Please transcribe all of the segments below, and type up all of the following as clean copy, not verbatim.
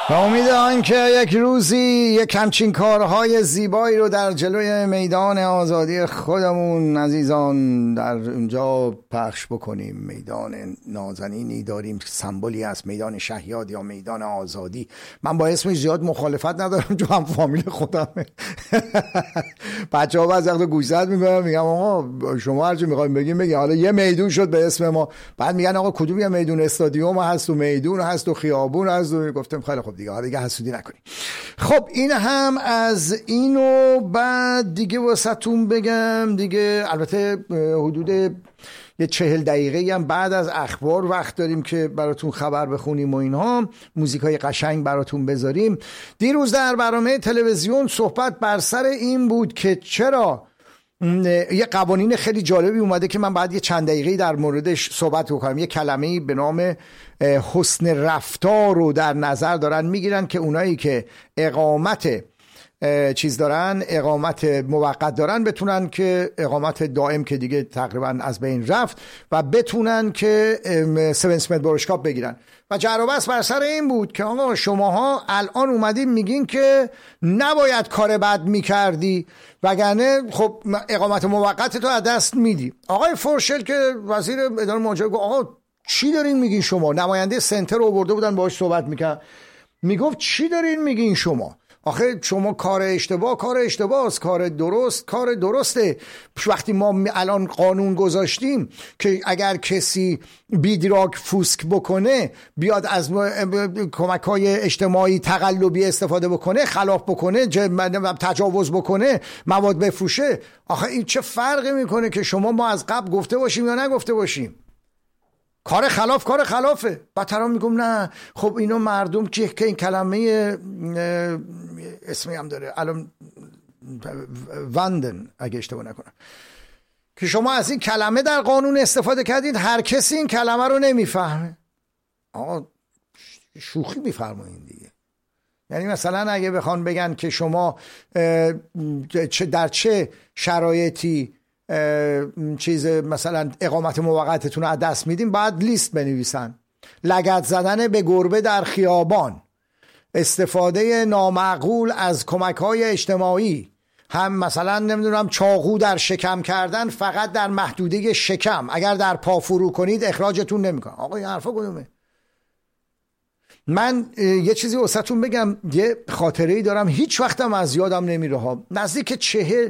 امیدوارم که یک روزی یک همچین کارهای زیبایی رو در جلوی میدان آزادی خودمون عزیزان در اونجا پخش بکنیم. میدان نازنینی داریم، سمبولی از میدان شهیاد یا میدان آزادی. من با اسمش زیاد مخالفت ندارم چون هم فامیل خودمه. بچه‌ها بعضی وقتا گوشزد میکنن، میگم آقا شما هرچی میخوایم بگیم. حالا یه میدون شد به اسم ما، بعد میگن آقا کدوم یه میدون؟ استادیوم هست و میدون هست و خیابون هست و گفتم خیلی خوب دیگه، حالا دیگه حسودی نکنیم. خب این هم از اینو. بعد دیگه واسهتون بگم دیگه، البته حدود یه 40 دقیقه هم بعد از اخبار وقت داریم که براتون خبر بخونیم و اینها، موزیکای قشنگ براتون بذاریم. دیروز در برنامه تلویزیون صحبت بر سر این بود که چرا یه قوانین خیلی جالبی اومده که من بعد یه چند دقیقه در موردش صحبت بکنم. یه کلمه‌ای به نام حسن رفتار رو در نظر دارن میگیرن که اونایی که اقامت اقامت موقت دارن بتونن که اقامت دائم که دیگه تقریبا از بین رفت و بتونن که 7 اسمت بارشکاپ بگیرن. و جر و بحث بر سر این بود که آقا شماها الان اومدین میگین که نباید کار بد میکردی وگرنه خب اقامت موقت تو از دست میدی. آقای فورشل که وزیر اداره مهاجرت گفت آقا چی دارین میگین شما؟ نماینده سنتر رو آورده بودن باهاش صحبت میکرد، میگفت چی دارین میگین شما؟ آخه شما کار اشتباه است، کار درسته. وقتی ما الان قانون گذاشتیم که اگر کسی بیدراگ فوسک بکنه بیاد از کمک‌های اجتماعی تقلبی استفاده بکنه، خلاف بکنه، تجاوز بکنه، مواد بفروشه، آخه این چه فرقی میکنه که ما از قبل گفته باشیم یا نگفته باشیم؟ کار خلافه. بعد میگم نه خب اینا مردم که این کلمه اسمی هم داره الان واندن اگه اشتباه نکنم که شما از این کلمه در قانون استفاده کردید، هر کسی این کلمه رو نمیفهمه. آقا شوخی میفرمایید دیگه. یعنی مثلا اگه بخوان بگن که شما در چه شرایطی مثلا اقامت موقتتون رو از دست میدیم، بعد لیست بنویسن: لگد زدن به گربه در خیابان، استفاده نامعقول از کمک‌های اجتماعی، هم مثلا نمیدونم چاقو در شکم کردن فقط در محدوده شکم، اگر در پا فرو کنید اخراجتون نمیکنن. آقا این حرفا کدومه؟ من یه چیزی واسهتون بگم، یه خاطره‌ای دارم هیچ وقتم از یادم نمیره ها. نزدیک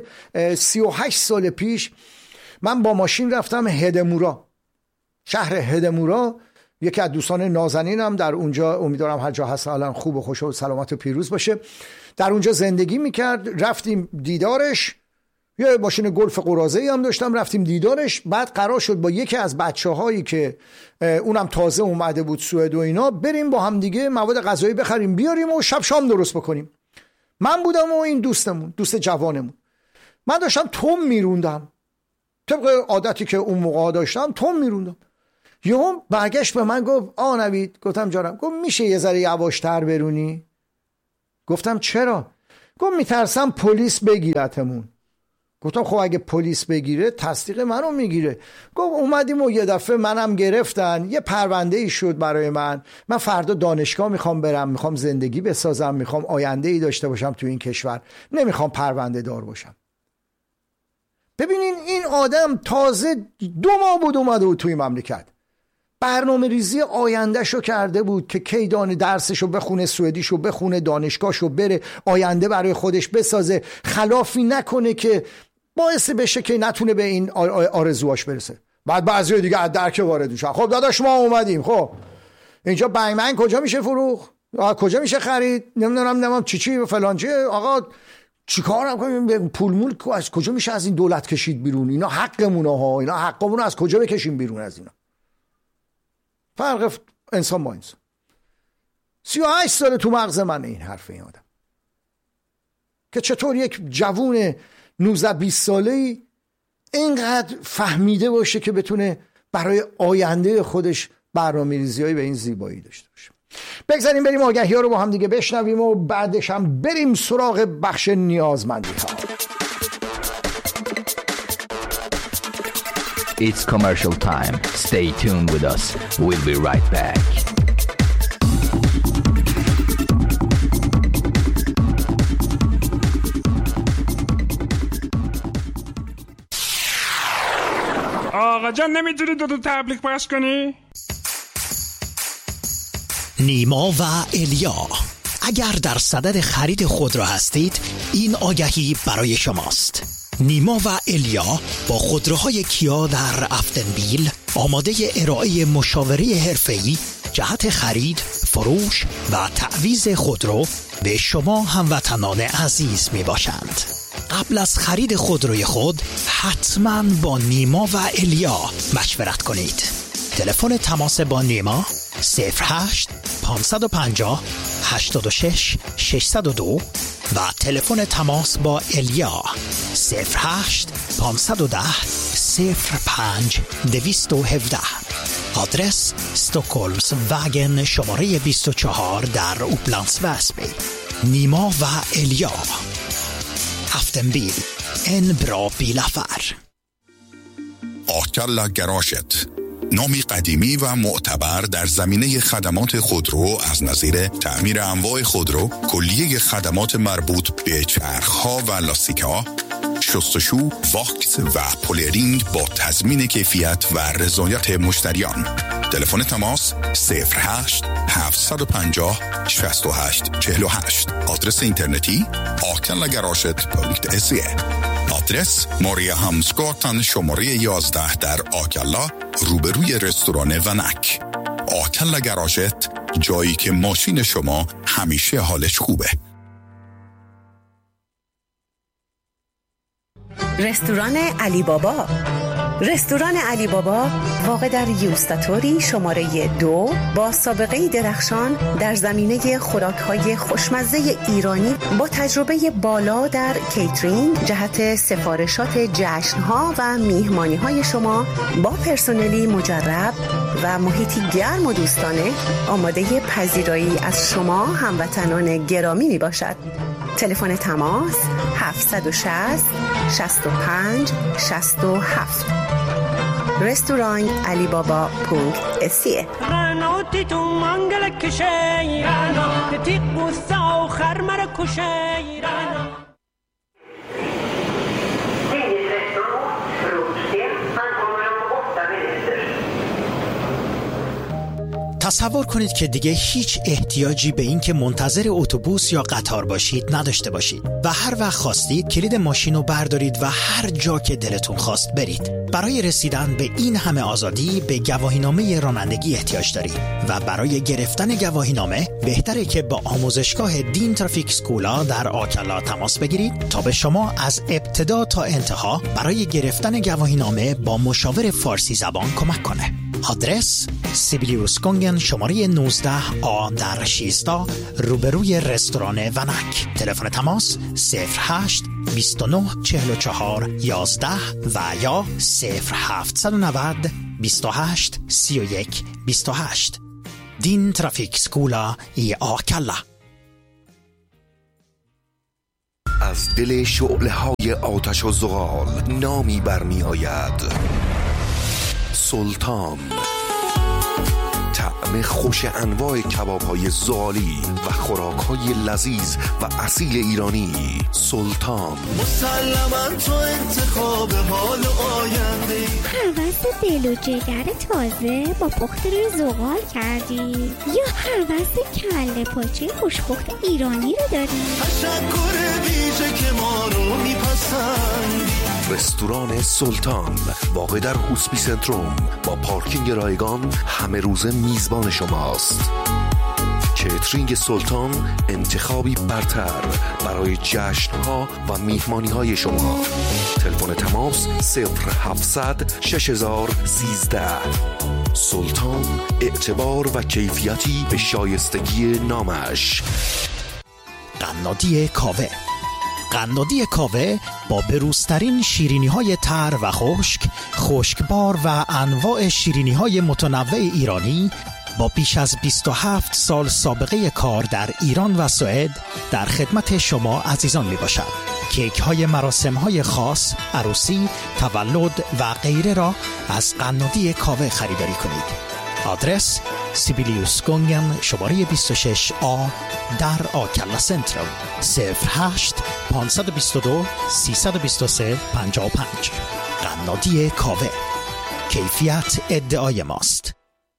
38 سال پیش من با ماشین رفتم هدمورا، شهر هدمورا. یکی از دوستان نازنینم در اونجا، امیدوارم هر جا هست الان خوب و خوش و سلامت و پیروز باشه، در اونجا زندگی میکرد. رفتیم دیدارش، یه ماشین گلف قرازه‌ای هم داشتم، رفتیم دیدارش. بعد قرار شد با یکی از بچه‌هایی که اونم تازه اومده بود سوئد و اینا بریم با هم دیگه مواد غذایی بخریم بیاریم و شب شام درست بکنیم. من بودم و این دوست جوانمون. من داشتم توم میروندم، طبق عادتی که اون موقع داشتم توم میروندم. یهو برگشت به من گفت نوید. گفتم جانم. گفت میشه یه ذره یواشتر برونی؟ گفتم چرا؟ گفت میترسم پلیس بگیرتمون. گفتم خب اگه پلیس بگیره تصدیق منو میگیره. گفت اومدیم و یه دفعه منم گرفتن، یه پرونده ای شد برای من فردا دانشگاه میخوام برم، میخوام زندگی بسازم، میخوام آینده ای داشته باشم تو این کشور، نمیخوام پرونده دار باشم. ببینین این آدم تازه 2 ماه بود اومده بود توی مملکت، برنامه ریزی آیندهشو کرده بود که کی درسشو بخونه، سوئدیشو بخونه، دانشگاهشو بره، آینده برای خودش بسازه، خلافی نکنه که باعث بشه که نتونه به این آرزوهاش برسه. بعد بعضی دیگه از درک وارد میشن. خب داداش ما اومدیم، خب اینجا بنگ منگ کجا میشه فروخت؟ کجا میشه خرید؟ نمیدونم چی و فلان چی. آقا چیکار کنیم؟ پول مول از کجا میشه از این دولت کشید بیرون؟ اینا حقمونه ها، اینا حقمون از کجا بکشیم بیرون از اینا؟ فرق انسان با انسان. 38 سال تو مغز من این حرف این آدم که چطور یک جوون 19-20 ساله‌ای اینقدر فهمیده باشه که بتونه برای آینده خودش برنامه‌ریزی‌های به این زیبایی داشته باشه. بگذاریم بریم آگهی‌ها رو با هم دیگه بشنویم و بعدش هم بریم سراغ بخش نیازمندی‌ها. It's commercial time. Stay tuned with us. We'll be right back. خاله جان نمیتونی دو تبلیغ پخش کنی؟ نیما و الیا، اگر در صدد خرید خودرو هستید این آگهی برای شماست. نیما و الیا با خودروهای کیا در افتنبیل آماده ارائه مشاوره حرفه‌ای جهت خرید، فروش و تعویض خودرو به شما هموطنان عزیز می باشند. قبل از خرید خودروی خود حتما با نیما و الیا مشورت کنید. تلفن تماس با نیما 08 550 86 602 و تلفن تماس با الیا 08 510 05 217. آدرس استکهلمس وگن شماره 24 در اوپلندس وسبی. نیما و الیا، افتنبیل، en bra bilaffär. آکلا گراشت، نامی قدیمی و معتبر در زمینه خدمات خودرو از نظیر تعمیر انواع خودرو، کلیه خدمات مربوط به چرخ‌ها و لاستیک‌ها، شستشو، واکس و پولرینگ با تضمین کیفیت و رضایت مشتریان. تلفن تماس 08 750 68 48. آدرس اینترنتی akellagaraget.se. آدرس ماریا همسگاتن شماره 11 در آکلا روبروی رستوران ونک. آکلا گراژت، جایی که ماشین شما همیشه حالش خوبه. رستوران علی بابا. رستوران علی بابا واقع در یوستاتوری شماره 2 با سابقه درخشان در زمینه خوراک‌های خوشمزه ایرانی با تجربه بالا در کیترینگ جهت سفارشات جشن‌ها و میهمانی‌های شما با پرسنلی مجرب و محیطی گرم و دوستانه آماده پذیرایی از شما هموطنان گرامی می باشد. تلفن تماس 760 65 67. رستوران علی بابا .se. تصور کنید که دیگه هیچ احتیاجی به این که منتظر اتوبوس یا قطار باشید نداشته باشید و هر وقت خواستید کلید ماشین رو بردارید و هر جا که دلتون خواست برید. برای رسیدن به این همه آزادی به گواهینامه رانندگی احتیاج دارید و برای گرفتن گواهینامه بهتره که با آموزشگاه دین ترافیک سکولا در آکلا تماس بگیرید تا به شما از ابتدا تا انتها برای گرفتن گواهینامه با مشاور فارسی زبان کمک کنه. آدرس سیبیلیوسکونگن شماره 19A در شیستا روبروی رستوران ونک. تلفن تماس 08 29 44 11 و یا 0790 28 31 28. دین ترافیک سکولا ای آکلا. از دل شعله‌های آتش و زغال نامی برمی آید: سلطان. طعم خوش انواع کباب‌های زغالی و خوراک‌های لذیذ و اصیل ایرانی. سلطان. مسلماً تو انتخاب حال آینده. هوس دل و جگر تازه با پخت روی زغال کردی یا هوس کله پاچه خوشپخت ایرانی رو داری؟ تشکر ویژه که ما رو میپسندی. رستوران سلطان واقع در هوسبی سنتروم با پارکینگ رایگان همه روزه میزبان شماست. کیترینگ سلطان انتخابی برتر برای جشن‌ها و میهمانی‌های شما. تلفن تماس 0700 6013. سلطان، اعتبار و کیفیتی به شایستگی نامش. قنادی کاوه. قنادی کاوه با بروزترین شیرینی‌های تر و خشک، خشکبار و انواع شیرینی‌های متنوع ایرانی با بیش از 27 سال سابقه کار در ایران و سوئد در خدمت شما عزیزان می باشد. کیک های مراسم های خاص، عروسی، تولد و غیره را از قنادی کاوه خریداری کنید. آدرس سیبیلیوسکونگن شماره 26A در آکلا سنتروم 08 522 323 55. قنادی کاوه. کیفیت ادعای ماست.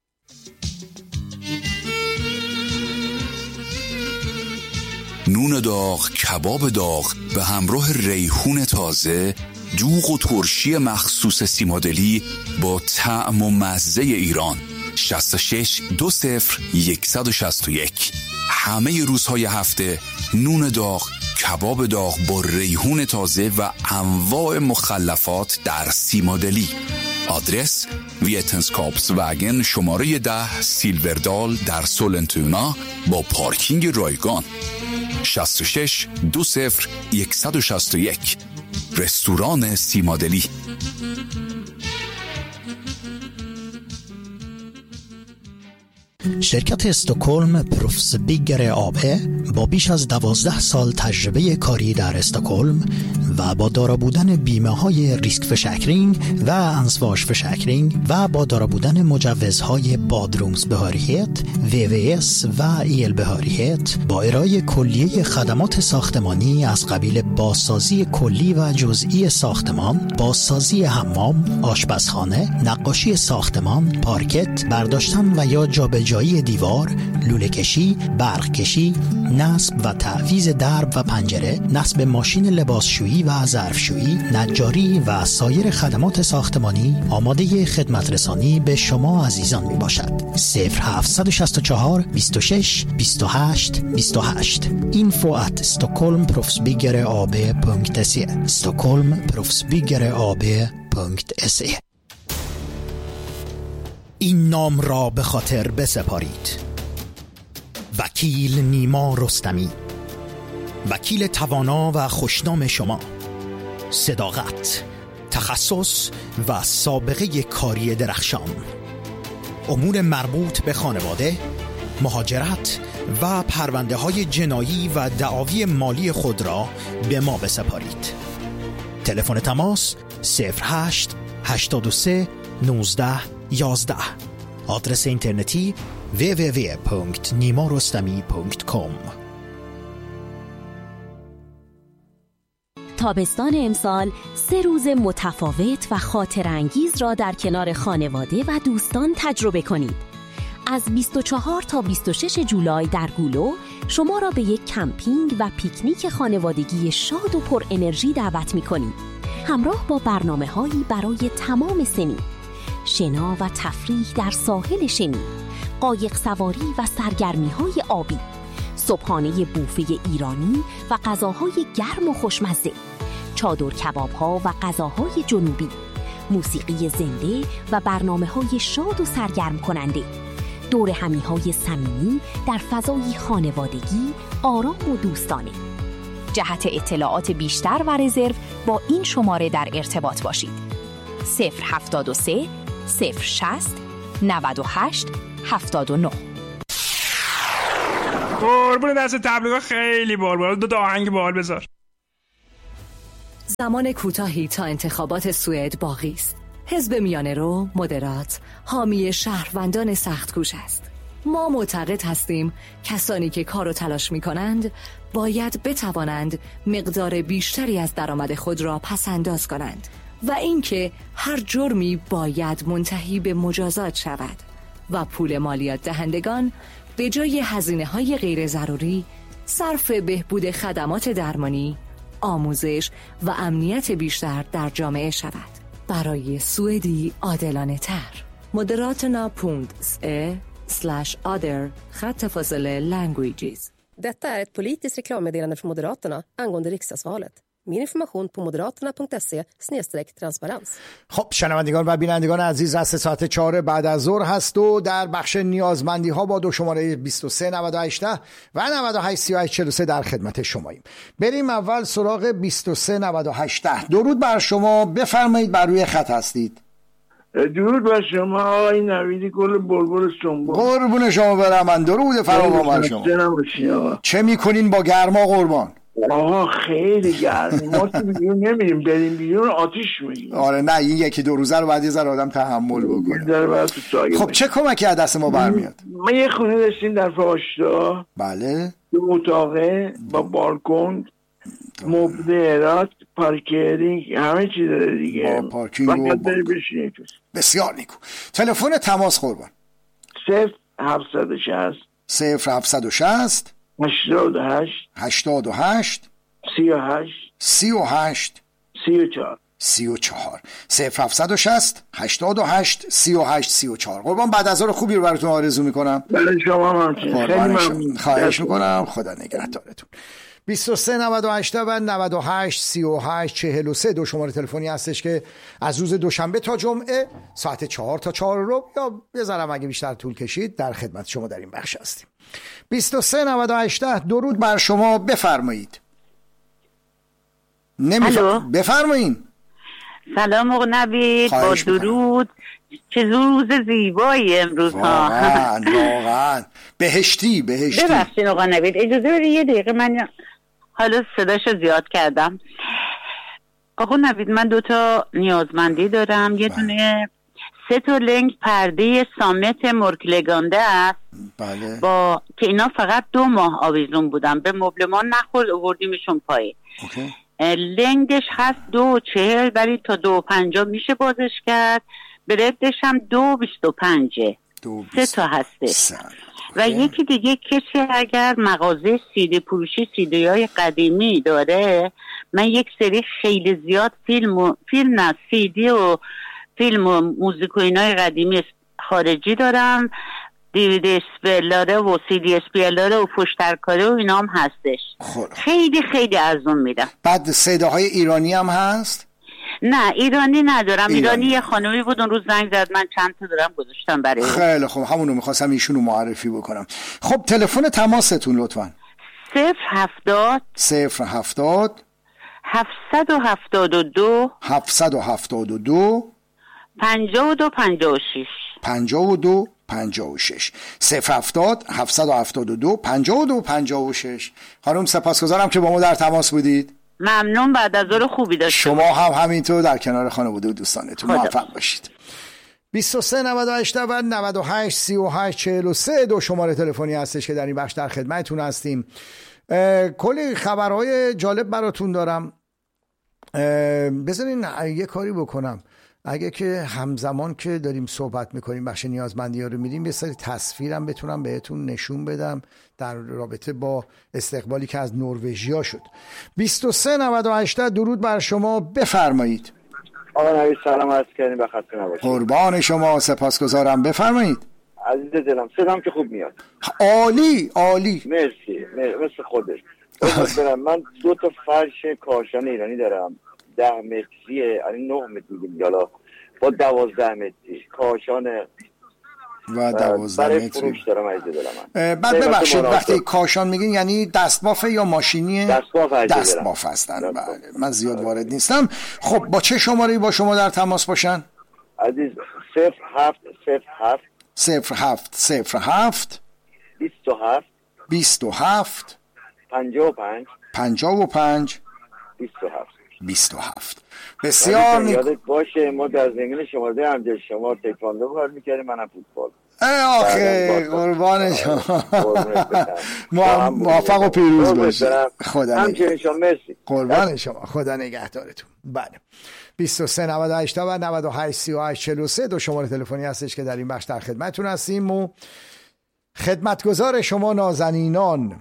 نون داغ، کباب داغ به همراه ریحون تازه، دوغ و ترشی مخصوص سیمادلی با طعم و مزه ایران. 66 20 161. همه روزهای هفته نون داغ، کباب داغ با ریحون تازه و انواع مخلفات در سیمادلی. آدرس ویتنسکاپس وگن شماره 10 سیلوردال در سولنتونا با پارکینگ رایگان. 66 20 161. رستوران سیمادلی. شرکت استکهلم پروفس بیگر آبه با بیش از 12 سال تجربه کاری در استکهلم و با دارا بودن بیمه های ریسک فشکرینگ و انسواش فشکرینگ و با دارا بودن مجوزهای بادرومز بهاریت، VVS و ایل بهاریت با ارائه کلیه خدمات ساختمانی از قبیل بازسازی کلی و جزئی ساختمان، بازسازی حمام، آشپزخانه، نقاشی ساختمان، پارکت، برداشتن و یا جابجایی دیوار، لوله کشی، برق کشی، نصب و تعویض درب و پنجره، نصب ماشین لباسشویی و ظرفشویی، نجاری و سایر خدمات ساختمانی آماده خدمت رسانی به شما عزیزان می باشد. 0764 26 28 28. info@stockholmproffsbyggeraab.se stockholmproffsbyggeraab.se. این نام را به خاطر بسپارید: وکیل نیما رستمی، وکیل توانا و خوشنام شما. صداقت، تخصص و سابقه کاری درخشان. امور مربوط به خانواده، مهاجرت و پرونده های جنایی و دعاوی مالی خود را به ما بسپارید. تلفن تماس 08 83 19 11. آدرس اینترنتی www.nimarostami.com. تابستان امسال 3 روز متفاوت و خاطرانگیز را در کنار خانواده و دوستان تجربه کنید. از 24 تا 26 جولای در گولو شما را به یک کمپینگ و پیکنیک خانوادگی شاد و پر انرژی دعوت می‌کنیم. همراه با برنامه‌هایی برای تمام سنین. شنا و تفریح در ساحل شنی، قایق سواری و سرگرمی‌های آبی، صبحانه بوفه ایرانی و غذاهای گرم و خوشمزه، چادر کباب‌ها و غذاهای جنوبی، موسیقی زنده و برنامه‌های شاد و سرگرم کننده، دور همی‌های صمیمی در فضای خانوادگی، آرام و دوستانه. جهت اطلاعات بیشتر و رزرو با این شماره در ارتباط باشید: 073 060 98 79. قربون دست تبلیغا خیلی بال دو آهنگ بال بذار. زمان کوتاهی تا انتخابات سوئد باقی است. حزب میانه رو مدرات حامی شهروندان سخت‌کوش است. ما معتقد هستیم کسانی که کار و تلاش می‌کنند باید بتوانند مقدار بیشتری از درآمد خود را پس‌انداز کنند و اینکه هر جرمی باید منتهی به مجازات شود و پول مالیات دهندگان به جای هزینه‌های غیر ضروری صرف بهبود خدمات درمانی، آموزش و امنیت بیشتر در جامعه شود. برای سوئدی عادلانه تر. Moderaterna.se/other_languages. Detta är ett politiskt reklammeddelande från Moderaterna angående riksdagsvalet. Mer information på moderaterna.se/transparens. خب شنوندگان و بینندگان عزیز، از ساعت 4 بعد از ظهر هست و در بخش نیازمندی ها با دو شماره 23 98 و 98 38 43 در خدمت شماییم. بریم اول سراغ 23 98. درود بر شما، بفرمایید، بر روی خط هستید. درود بر شما آقای نویدی گل بلبل سنبول. قربون شما برم. من درود فراوان بر شما. چه میکنین با گرما قربان؟ آها خیلی گرم. ما تو بیرون نمیریم، بریم بیرون آتیش میگیریم. آره نه، این یکی دو روزه رو بعد یه ذره آدم تحمل بکنه. خب چه کمکی از دست ما برمیاد؟ ما یه خونه داشتیم در فاشتا. بله. 2 اتاقه با بالکن. مبلرات، پارکینگ، همه چی داره دیگه. پارکینگ و بسیار نیکو. تلفن تماس قربان 0760 0760 88 38 34 0760 88 38 34. قربان بعد از ظهر خوبی رو براتون آرزو میکنم. برای شما هم خیلی ممنون. خواهش میکنم. خدا نگهدارتون. 23 98 و 98 38 43 دو شماره تلفنی هستش که از روز دوشنبه تا جمعه ساعت 4 تا 4 رو یا یه ذره اگه بیشتر طول کشید در خدمت شما در این بخش هستیم. 23 98 درود بر شما، بفرمایید. بفرمایید. سلام آقا نوید، با درود. چه روز زیبایی امروز ها. واقعا بهشتی. ببخشید آقا نوید، اجازه بدید یه دقیقه، من حالا صداشو زیاد کردم. آقا نوید، من 2 نیازمندی دارم. یه دونه 3 لنگ پرده سامت مورکلگانده است. بله. با که اینا فقط 2 ماه آویزون بودم، به مبلمان نخورد، آوردیمشون پایین. لنگش هست 2.40 ولی تا 2.50 میشه بازش کرد. بردش هم 2.25 3 هستش. و یکی دیگه کسی اگر مغازه سیدی فروشی سیدی های قدیمی داره، من یک سری خیلی زیاد فیلم نه سیدی و فیلم و موزیک و اینای قدیمی خارجی دارم، دیویدی اسپیلاره و سیدی اسپیلاره و پشترکاره و اینا هم هستش. خیلی خیلی ارزون میدم. بعد صداهای ایرانی هم هست؟ نه ایرانی ندارم. ایرانی یه خانمی بود اون روز زنگ زد، من چند تا دارم گذاشتم برای خیلی خوب، همونو میخواستم ایشونو معرفی بکنم. خب تلفن تماستون لطفاً 070 772 52 56 070 772 52 56. خانم سپاسگزارم که با ما در تماس بودید. ممنون، بعد از ظهر خوبی داشته. شما هم همینطور در کنار خانواده و دوستانتون موفق باشید. 23 98 و 98 38 43 دو شماره تلفنی هستش که در این بخش در خدمتتون هستیم. کلی خبرهای جالب براتون دارم. بذارین یه کاری بکنم، اگه که همزمان که داریم صحبت میکنیم بخش نیازمندی ها رو میدیم، یه سری تصویرم بتونم بهتون نشون بدم در رابطه با استقبالی که از نروژیا شد. 23 98 درود بر شما، بفرمایید. آقا نوید سلام عرض کردیم، بخیر نباشید. قربان شما، سپاسگزارم، بفرمایید. عزیز دلم، صدام که خوب میاد. عالی عالی، مرسی مثل خودت. من 2 فرش کاشان ایرانی دارم، 10 متریه، یعنی 9 متر میگیم یالا، با 12 متری کاشان و 12 برای متری فروش دارم. عزیز دلم بعد ببخشید وقتی کاشان میگین یعنی دستبافه یا ماشینیه؟ دستباف هستن. بله من زیاد وارد نیستم. خب با چه شماره‌ای با شما در تماس باشن؟ عزیز 07 27 55 27. بسیار نیک. یادت باشه ما در زمین شماره همجاز شما تکواندو کار میکردیم، منم فوتبال. آخه قربان شما، موفق و پیروز باشید. خدا نگهدار. قربان شما، خدا نگهدارتون. بله 23 98 و 98 38 43 دو شماره تلفنی هستش که در این بخش در خدمتتون هستیم و خدمتگزار شما نازنینان.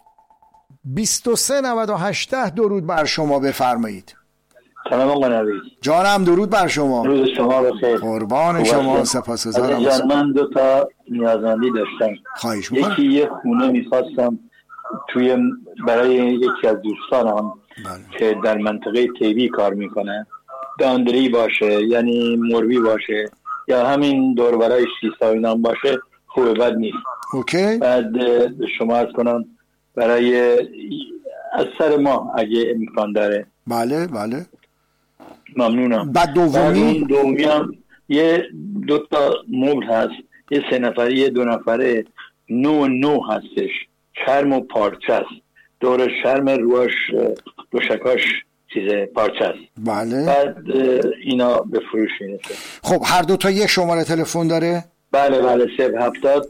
23 98 درود بر شما، بفرمایید. سلام آقا نوید. جانم درود بر شما. روز شما بخیر. قربان شما، سپاسگزارم. من 2 نیازمندی داشتم. خواهش می‌کنم. یکی یه خونه می‌خواستم برای یکی از دوستانم که در منطقه تیوی کار میکنه، داندری باشه یعنی مروی باشه یا همین دور برای سیستا اینا باشه، خوبه، بد نیست. اوکی. بعد به شما عرض کنم برای از سر ما اگه امکان داره. بله بله ممنونم. بعد دومی هم یه 2 مبل هست، یه 3 نفره یه 2 نفره 9 هستش، شرم و پارچه است، دور شرم روش دوشکاش چیز پارچه است. بله. بعد اینا به فروش میرسه. خب هر 2 یک شماره تلفن داره؟ بله 070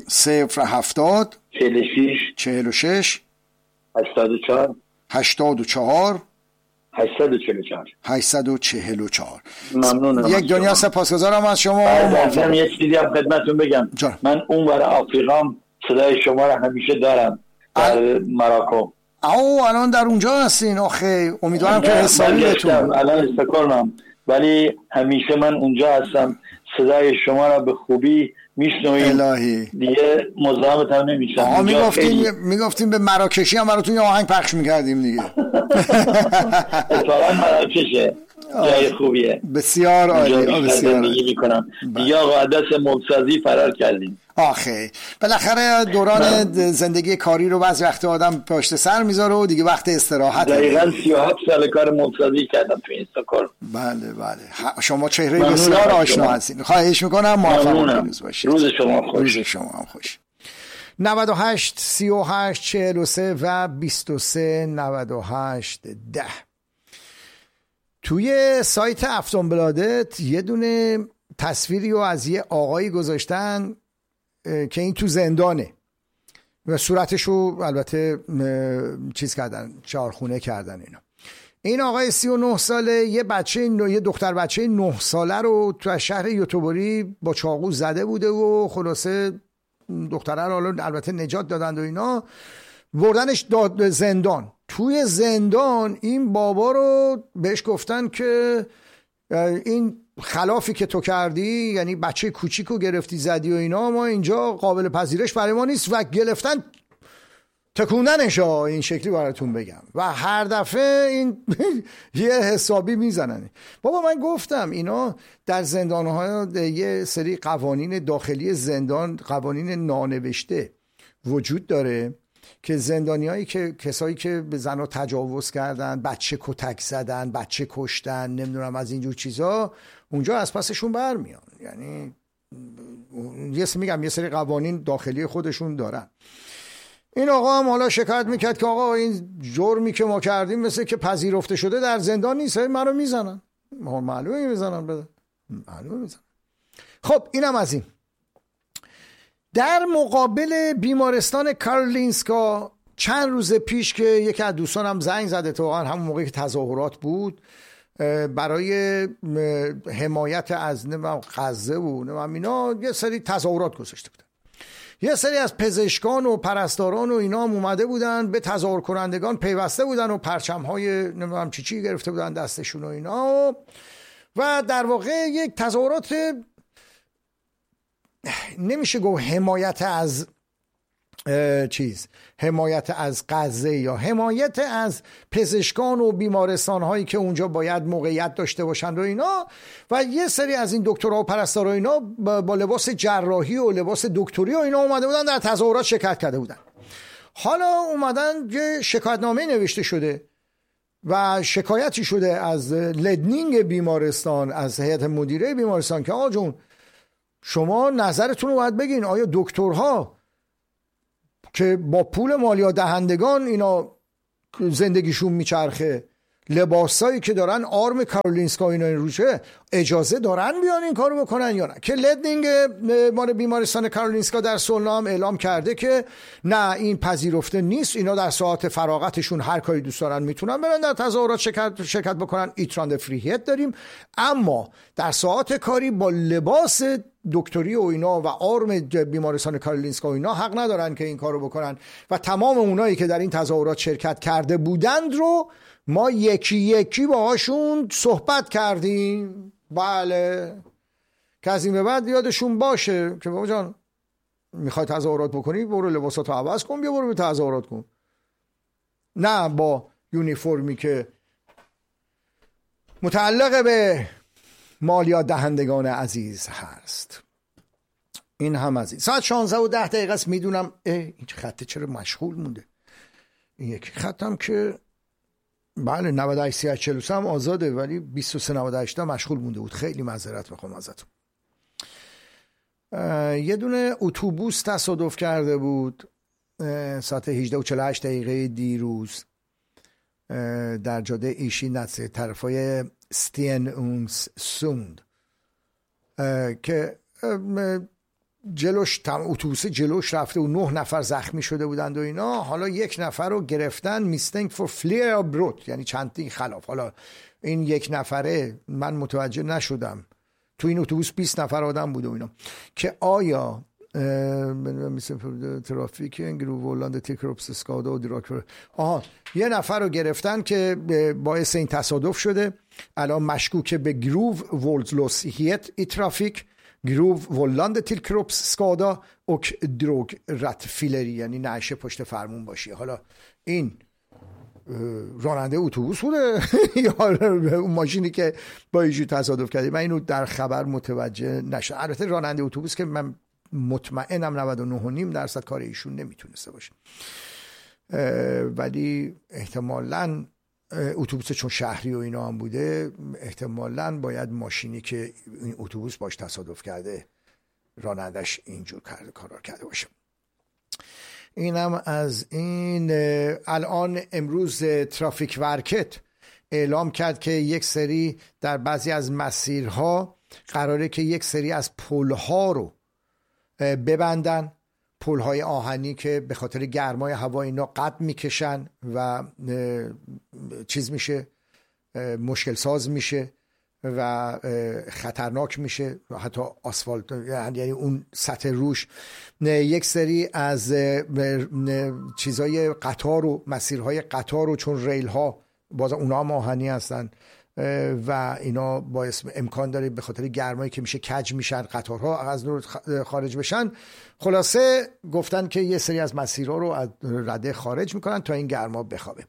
070 46 84 84 844. 844. ممنونم. یک دنیا سپاسگزارم از شما. من یه چیزی هم خدمتتون بگم. من اون ور آفریقا صدای شما رو همیشه دارم در مراکو. الان در اونجا هستین؟ آخه امیدوارم که حسابی بتون. الان استکهلمم، ولی همیشه من اونجا هستم، صدای شما رو به خوبی میشنویم. الهی دیگه مزاحمت هم نمیشم. میگفتیم به مراکشی هم براتون یه آهنگ پخش میکردیم دیگه. اتفاقا مراکشه جای خوبیه، بسیار عالی. بسیار میکنم دیگه آقا دست مبسازی فرار کردیم. آخه بالاخره دوران زندگی کاری رو بعضی وقت آدم پشت سر میذاره و دیگه وقت استراحت. دقیقاً 37 سال کار مبسازی کردم تو استکهلم. بله شما چهره بسیار آشنا هستین. خواهش میکنم موفق باشید. روز شما خوش. روز شما هم خوش. 98 38 43 و 23 98 10. توی سایت افتونبلادت یه دونه تصویری رو از یه آقایی گذاشتن که این تو زندانه و صورتشو البته چیز کردن، چهارخونه کردن. این آقای 39 ساله یه دختر بچه 9 ساله رو تو شهر یوتوبری با چاقو زده بوده و خلاصه دختره رو البته نجات دادند و اینا، بردنش زندان. توی زندان این بابا رو بهش گفتن که این خلافی که تو کردی، یعنی بچه کوچیکو گرفتی زدی و اینا، ما اینجا قابل پذیرش برای ما نیست و گرفتن تکوندنش. این شکلی براتون بگم و هر دفعه این یه حسابی میزنن. بابا من گفتم اینا در زندان‌ها یه سری قوانین داخلی زندان، قوانین نانوشته وجود داره که زندانیایی که کسایی که به زنها تجاوز کردن، بچه کتک زدن، بچه کشتن، نمیدونم از اینجور چیزا، اونجا از پسشون برمیان. یعنی یه سری قوانین داخلی خودشون دارن. این آقا هم حالا شکایت میکرد که آقا این جرمی که ما کردیم مثل که پذیرفته شده در زندان نیست، منو میزنن. معلومه میزنن بده. معلومه میزنن. خب اینم از این. در مقابل بیمارستان کارولینسکا چند روز پیش که یکی از دوستانم زنگ زده، تو همون موقعی که تظاهرات بود، برای حمایت از غزه و اینا یه سری تظاهرات گذاشته بودن. یه سری از پزشکان و پرستاران و اینا هم اومده بودن، به تظاهر کنندگان پیوسته بودن و پرچم‌های نمیدونم چی گرفته بودن دستشون و اینا و در واقع یک تظاهرات نمیشه گفت حمایت از حمایت از غزه یا حمایت از پزشکان و بیمارستان هایی که اونجا باید موقعیت داشته باشند و اینا، و یه سری از این دکترها و پرستارا اینا با لباس جراحی و لباس دکتری و اینا اومده بودن در تظاهرات شرکت کرده بودن. حالا اومدن یه شکایتنامه نوشته شده و شکایتی شده از لدنینگ بیمارستان، از هیئت مدیره بیمارستان که آقا جون شما نظرتون رو باید بگین، آیا دکترها که با پول مالیات دهندگان اینا زندگیشون میچرخه، لباسایی که دارن آرم کارولینسکا اینا روشه، اجازه دارن بیان این کارو بکنن یا نه؟ که لدنینگ مال بیمارستان کارولینسکا در سولنا هم اعلام کرده که نه این پذیرفته نیست، اینا در ساعت فراغتشون هر کاری دوست دارن میتونن برن در تظاهرات شرکت بکنن، ایتراند فریهت داریم، اما در ساعت کاری با لباس دکتری و اینا و آرم بیمارستان کارولینسکا و اینا حق ندارن که این کارو بکنن و تمام اونایی که در این تظاهرات شرکت کرده بودند رو ما یکی یکی باهاشون صحبت کردیم. بله که از این به بعد یادشون باشه که بابا جان میخوای تظاهرات بکنی برو لباساتو عوض کن بیا برو به تظاهرات کن، نه با یونیفرمی که متعلق به مالیات دهندگان عزیز هست. این هم از این. ساعت 16:10 است. میدونم این خطه چرا مشغول مونده. این یکی خطم که بله 98 هم آزاده ولی 23 مشغول مونده بود. خیلی معذرت میخوام ازتون. یه دونه اتوبوس تصادف کرده بود ساعت 18:48 دیروز در جاده ایشی نتسه طرفای ستین اونس سوند که جلوش اتوبوس جلوش رفته و 9 نفر زخمی شده بودند و اینا. حالا 1 نفر رو گرفتن میستنگ فور فلیر بروت، یعنی چندین خلاف. حالا این 1 نفره من متوجه نشدم، تو این اتوبوس 20 نفر آدم بود و اینا، که آیا ترافیک گروه ولاند تیکروپس اسکادا و دراکر 1 نفر رو گرفتن که باعث این تصادف شده. الان مشکوک به گروه ولدلوسیت ای ترافیک گروه ولاند تیکروپس اسکادا و دروگ راتفیلری، یعنی نعشه پشت فرمون باشی. حالا این راننده اتوبوس بوده یا اون ماشینی که با ایشون تصادف کرده؟ من اینو در خبر متوجه نشدم. البته راننده اتوبوس که من مطمئنم 99.5% کار ایشون نمیتونسته باشه، ولی احتمالاً اتوبوس چون شهری و اینا هم بوده، احتمالاً باید ماشینی که این اتوبوس باش تصادف کرده رانندش اینجور کارا کرده باشه. اینم از این. الان امروز ترافیک ورکت اعلام کرد که یک سری در بعضی از مسیرها قراره که یک سری از پلها رو ببندن، پلهای آهنی که به خاطر گرمای هوا اینا قد میکشن و چیز میشه، مشکل ساز میشه و خطرناک میشه، حتی آسفالت یعنی اون سطح روش. یک سری از چیزای قطار و مسیرهای قطار و چون ریل ها باز اونا هم آهنی هستن و اینا باعث امکان داره به خاطر گرمایی که میشه کج میشن قطارها از نور خارج بشن. خلاصه گفتن که یه سری از مسیرها رو از رده خارج میکنن تا این گرما بخوابه.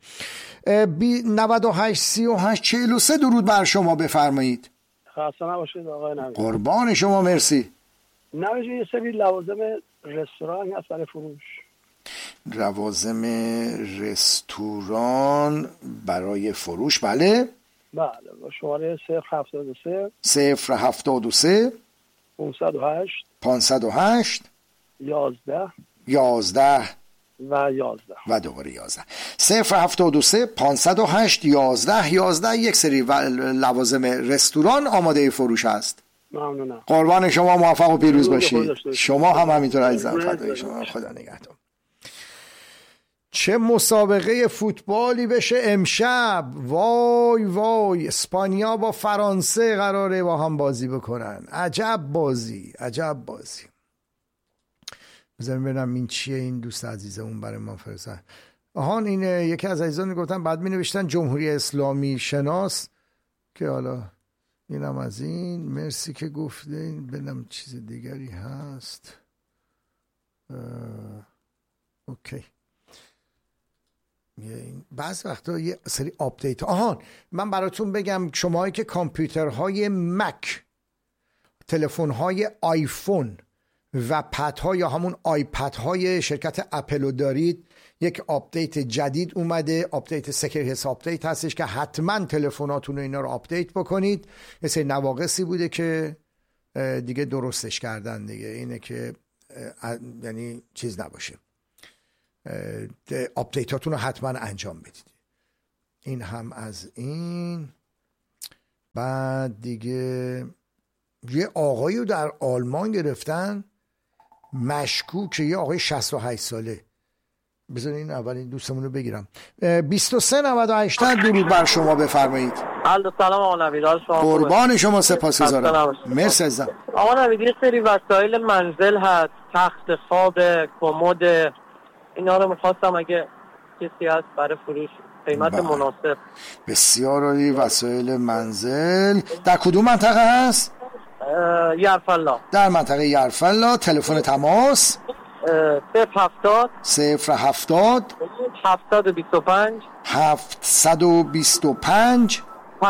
98 38 43 درود بر شما، بفرمایید. خسته نباشید آقای نوید. قربان شما، مرسی. نوید یه سری لوازم رستوران هست برای فروش. لوازم رستوران برای فروش، بله بله. شماره 073 073 508 11 و دوباره 11 072 508 11 یک سری لوازم رستوران آماده فروش است. ممنونم. قربان شما، موفق و پیروز باشید. شما هم همینطور عزیزم، فدای شما، خدا نگهدار. چه مسابقه فوتبالی بشه امشب، وای وای. اسپانیا با فرانسه قراره با هم بازی بکنن. عجب بازی، عجب بازی. بذاریم ببینم این چیه این دوست عزیزمون برای ما فرستاد. این یکی از عزیزان میگفتن بعد می نوشتن جمهوری اسلامی شناس، که حالا اینم از این. مرسی که گفتین. ببینم چیز دیگری هست. اوکی. بعض وقتا یه سری آپدیت. من براتون بگم شماهایی که کامپیوترهای مک، تلفن‌های آیفون و پدها یا همون آیپدهای شرکت اپل دارید، یک آپدیت جدید اومده. آپدیت سکیورتی آپدیت هستش که حتما تلفناتون اینا رو آپدیت بکنید. یه سری نواقصی بوده که دیگه درستش کردن دیگه. اینه که یعنی چیز نباشه، آپدیتاتون رو حتما انجام بدید. این هم از این. بعد دیگه یه آقایی رو در آلمان گرفتن مشکوک، یه آقای 68 ساله. بذارین اولین دوستمون رو بگیرم. 2398 درود بر شما، بفرمایید. سلام آقا نوید. قربان شما، سپاسگزارم. مرسی عزیزم. آقا نوید یه سری وسایل منزل هست، تخت خواب، کمد، اینا رو می‌خواستم اگه کسی هست برای فروش، قیمت مناسب. بسیار عالی. وسایل منزل در کدوم منطقه هست؟ یرفلا. در منطقه یرفلا. تلفن تماس 070 725 5803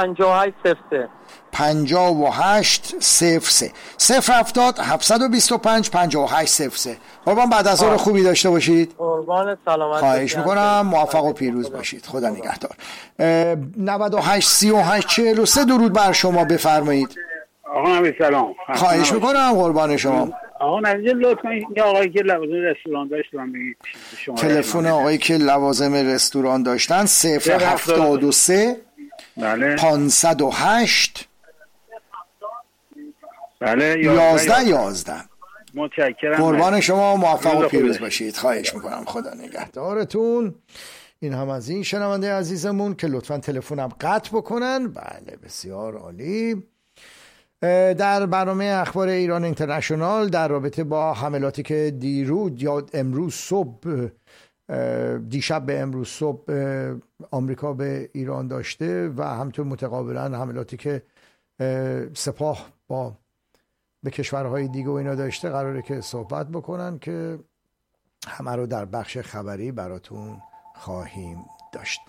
5803 070 725 5803. قربان بعد از ظهر خوبی داشته باشید. قربان سلامت. خواهش میکنم، موفق و پیروز باشید. خدا نگهدار. 98 38 43 درود بر شما، بفرمایید. آقا نوید سلام. خواهش میکنم، قربان شما. آقا نوید لطفا این آقایی که لوازم رستوران داشتن بگید. تلفن آقایی که لوازم رستوران داشتن 073 بله 508 بله 11 متشکرم. قربان شما، موفق و پیروز باشید. خواهش میکنم، خدا نگهدارتون. این هم از این شنونده عزیزمون که لطفاً تلفنم قطع بکنن. بله بسیار عالی. در برنامه اخبار ایران اینترنشنال در رابطه با حملاتی که امروز صبح دیشب به امروز صبح آمریکا به ایران داشته و همینطور متقابلا حملاتی که سپاه به کشورهای دیگه و اینا داشته قراره که صحبت بکنن که همه رو در بخش خبری براتون خواهیم داشت.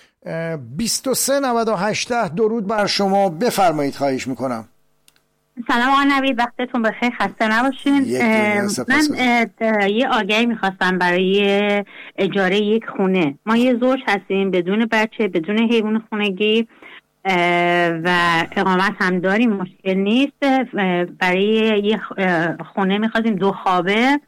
2398 درود بر شما، بفرمایید. خواهش میکنم. سلام آقا نوید، وقتتون بخیر، خسته نباشین. من یه آگهی میخواستم برای اجاره یک خونه. ما یه زوج هستیم بدون بچه، بدون حیوان خونگی و اقامت هم داریم، مشکل نیست. برای یه خونه میخواستیم 2 خوابه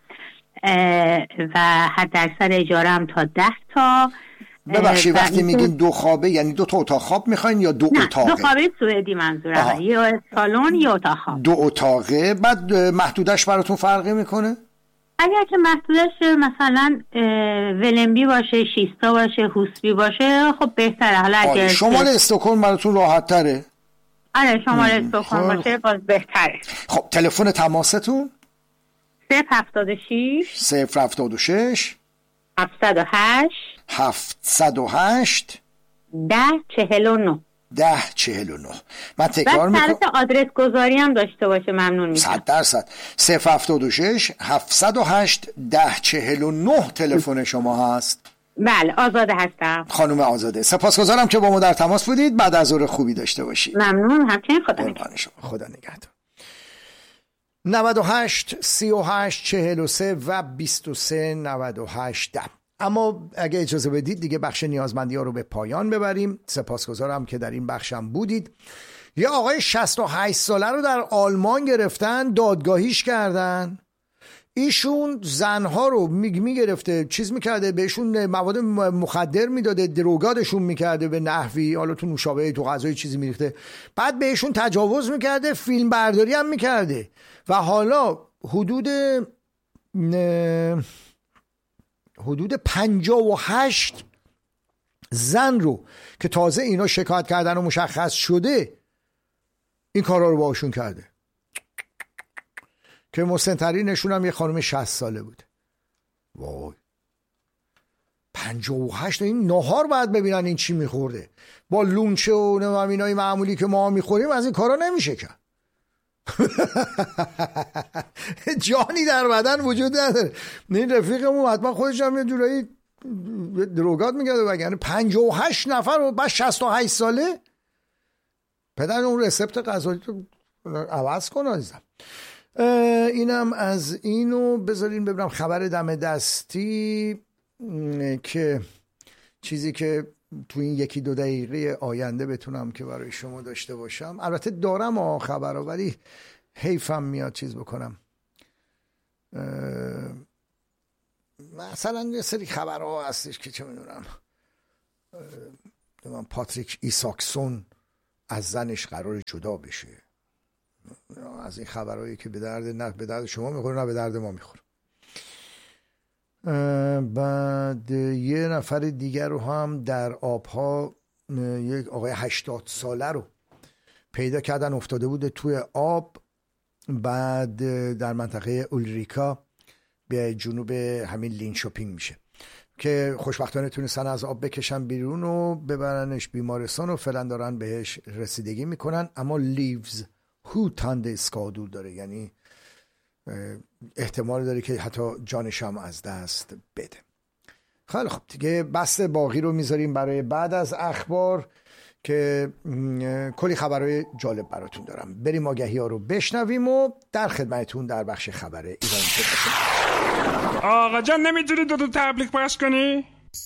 و حد اکثر اجاره هم تا 10 تا. ببخشید وقتی میگین 2 خوابه یعنی 2 تا اتاق خواب میخواین یا 2 اتاقه؟ 2 خوابه سوئدی منظورم، یا سالن یا اتاق خواب. 2 اتاقه. بعد محدودش براتون فرقی میکنه؟ اگر که محدودش مثلا ولنبی باشه، شیستا باشه، هوسبی باشه خب بهتره. حالا اگر شمال استکهلم براتون راحت تره؟ آره شمال استکهلم باشه باز بهتره. خب تلفن تماستون؟ 076 708 1049. من تکرار میکنم. بعد آدرس گذاری هم داشته باشه ممنون میشم. 100%. 076 708 1049 تلفن شما هست. بله آزاده هستم. خانم آزاده، سپاسگزارم که با ما در تماس بودید. بعد از ظهر خوبی داشته باشید. ممنون. همچنین خدا نگهدار. خدا نگهدار. 98 38 43 و 23 98 10. اما اگه اجازه بدید دیگه بخش نیازمندی ها رو به پایان ببریم. سپاسگزارم که در این بخشم بودید. یه آقای 68 ساله رو در آلمان گرفتن، دادگاهیش کردن. ایشون زنها رو میگرفته، چیز میکرده، بهشون مواد مخدر میداده، دروگادشون میکرده به نحوی، حالا تو نوشابه، تو غذای چیزی میریخته، بعد بهشون تجاوز میکرده، فیلم برداری هم میکرده و حالا حدود 58 زن رو که تازه اینا شکایت کردن و مشخص شده این کارا رو باشون کرده که مسن‌ترینشون هم یه خانم 60 ساله بود. وای 58 این نهار باید ببینن این چی میخورده. با لونچه و نمینای معمولی که ما میخوریم از این کارا نمیشه کرد. جانی در بدن وجود نداره. این رفیقمون حتما خودش هم یه جورایی دروگات میگرده وگرنه 58 نفر و بعد 68 ساله. پدر اون رسپت غذایی رو عوض کن عزیزم. اینم از اینو بذارین ببینم خبر دم دستی که چیزی که تو این 1-2 دقیقه آینده بتونم که برای شما داشته باشم. البته دارم خبرها ولی حیفم میاد چیز بکنم. مثلا یه سری خبرها هستش که چه میدونم پاتریک ایساکسون از زنش قرار جدا بشه. از این خبرهایی که نه به درد شما میخوره نه به درد ما میخوره. بعد یه نفر دیگر رو هم در آبها یک آقای 80 ساله رو پیدا کردن، افتاده بوده توی آب. بعد در منطقه اولریکا به جنوب همین لینشوپینگ میشه که خوشبختانه تونستن از آب بکشن بیرون و ببرنش بیمارستان و فعلا دارن بهش رسیدگی میکنن. اما لیوز هوتاند اسکادور داره، یعنی احتمال داره که حتی جانش هم از دست بده. خیلی خب دیگه بس باقی رو میذاریم برای بعد از اخبار که کلی خبرهای جالب براتون دارم. بریم آگهی ها رو بشنویم و در خدمتتون در بخش خبر ایران باشیم. آقا جان نمیتونی 2 تبلیغ پخش کنی؟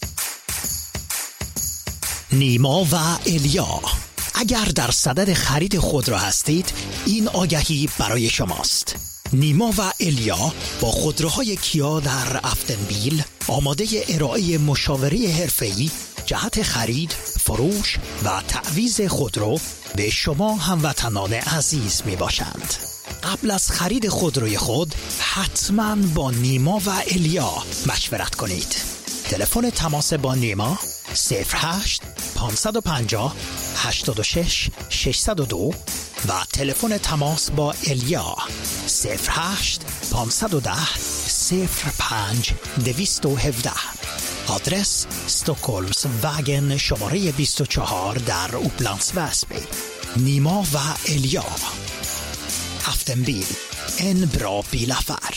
نیما و الیا، اگر در صدد خرید خودرو هستید این آگهی برای شماست. نیما و الیا با خودروهای کیا در افتنبیل آماده ارائه مشاوره حرفه‌ای جهت خرید، فروش و تعویض خودرو به شما هموطنان عزیز می باشند. قبل از خرید خودروی خود حتما با نیما و الیا مشورت کنید. تلفن تماس با نیما 08 550 86 602 و تلفن تماس با الیا 08 510 05 217. آدرس استکهلمس وگن شماره 24 در اوپلندس وسبی. نیما و الیا، هفتنبیل، ان برا بیلافر.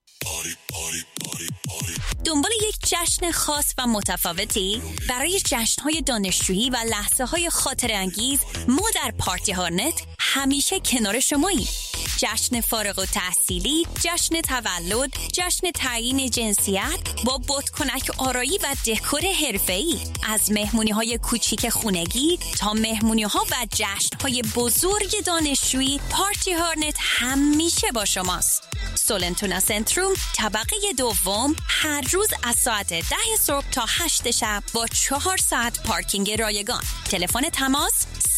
دنبال یک جشن خاص و متفاوتی؟ برای جشن‌های دانشجویی و لحظه‌های خاطره‌انگیز ما در پارتی هارنت همیشه کنار شماییم. جشن فارغ التحصیلی، جشن تولد، جشن تعیین جنسیت با بادکنک آرایی و دکور حرفه‌ای، از مهمونی‌های کوچیک خونگی تا مهمونی‌ها و جشن‌های بزرگ دانشجویی، پارتی هارنت همیشه با شماست. سولنتونا سنتروم طبقه دوم، هر روز از ساعت 10 صبح تا 8 شب با 4 ساعت پارکینگ رایگان. تلفن تماس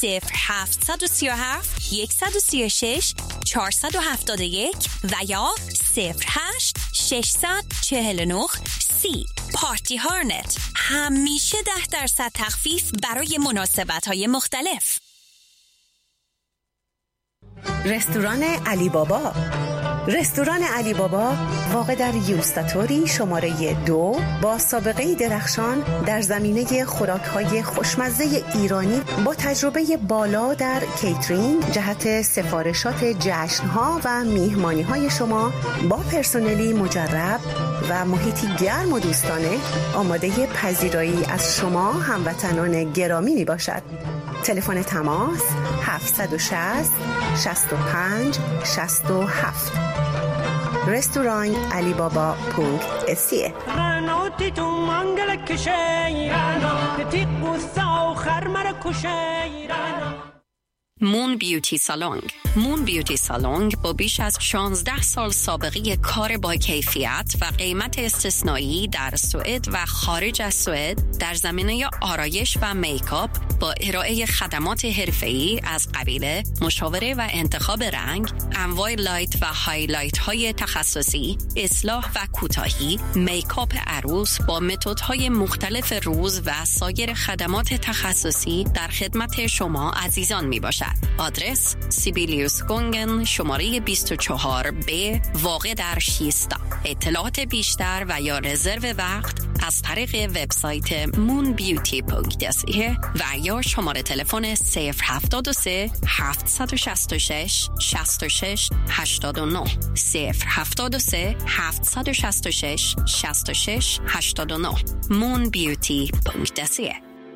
0737 136 471 و یا 08 649 30. پارتی هارنت، همیشه 10% تخفیف برای مناسبت‌های مختلف. رستوران علی بابا. رستوران علی بابا واقع در یوستاتوری شماره 2 با سابقه درخشان در زمینه خوراک‌های خوشمزه ایرانی با تجربه بالا در کیترینگ جهت سفارشات جشن‌ها و میهمانی‌های شما با پرسنلی مجرب و محیطی گرم و دوستانه آماده پذیرایی از شما هموطنان گرامی میباشد. تلفن تماس 760 65 67. رستوران علی بابا .se. مون بیوتی سالونگ. مون بیوتی سالونگ با بیش از 16 سال سابقه کار با کیفیت و قیمت استثنایی در سوئد و خارج از سوئد در زمینه آرایش و میکاپ با ارائه خدمات حرفه‌ای از قبیل مشاوره و انتخاب رنگ، انواع لایت و هایلایت های تخصصی، اصلاح و کوتاهی، میکاپ عروس با متدهای مختلف روز و سایر خدمات تخصصی در خدمت شما عزیزان می باشد. آدرس سیبیلیوس گونگن شماره 24B واقع در شیستا. اطلاعات بیشتر و یا رزرو وقت از طریق وبسایت moonbeauty.se و یا شماره تلفن 073 766 66 89 073 766 66 89 moonbeauty.se.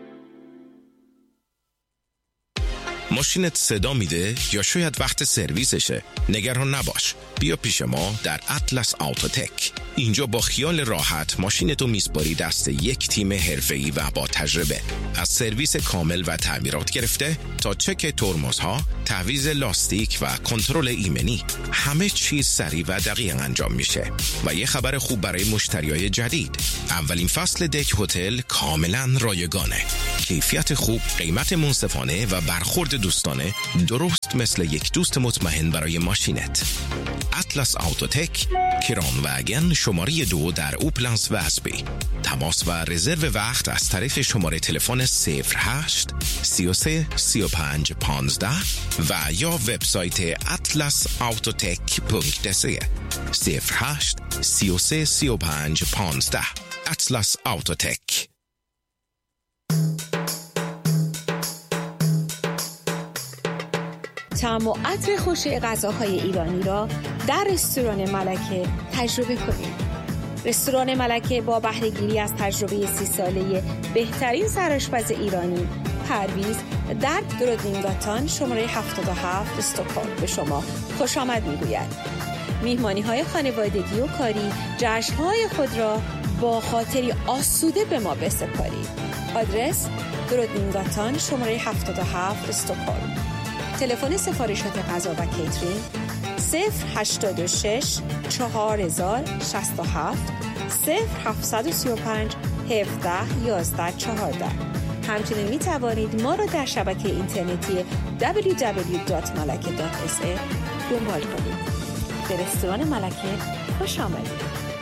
ماشینت صدا میده یا شاید وقت سرویسشه؟ نگران نباش، بیا پیش ما در اطلس آوتوتک. اینجا با خیال راحت ماشینتو میسپاری دست یک تیم حرفه‌ای و با تجربه. از سرویس کامل و تعمیرات گرفته تا چک ترمزها، تعویض لاستیک و کنترل ایمنی، همه چیز سریع و دقیق انجام میشه. و یه خبر خوب برای مشتریای جدید، اولین فصل دک هتل کاملا رایگانه. کیفیت خوب، قیمت منصفانه و برخورد دوستانه، درست مثل یک دوست مطمئن برای ماشینت. اطلس آوتوتک، کران وگن شماره 2 در اوپلندس وسبی. تماس و رزرو وقت از طریق شماره تلفن 08 33 35 15 و یا وبسایت atlasautotek.se 08 33 35 15. اطلس آوتوتک. طعم و عطر خوش غذاهای ایرانی را در رستوران ملکه تجربه کنید. رستوران ملکه با بهره‌گیری از تجربه 30 ساله بهترین سرآشپز ایرانی، پرویز در درودینگاتان شماره 77 استکهلم به شما خوش آمد می‌گوید. میهمانی‌های خانوادگی و کاری، جشن‌های خود را با خاطری آسوده به ما بسپارید. آدرس درودینگاتان شماره 77 استکهلم. تلفن سفارشات غذا و کیترینگ 086 4067 0735 17 11 14. همچنین می توانید ما را در شبکه اینترنتی www.malake.se دنبال کنید. به رستوران ملکه خوش آمدید.